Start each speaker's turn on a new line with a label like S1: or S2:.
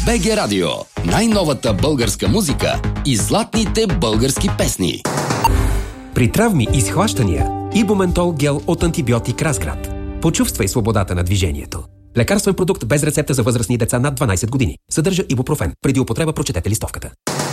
S1: БГ Радио. Най-новата българска музика и златните български песни.
S2: При травми и схващания Ибументол гел от антибиотик Разград. Почувствай свободата на движението. Лекарствен продукт без рецепта за възрастни деца над 12 години. Съдържа ибупрофен. Преди употреба прочетете листовката.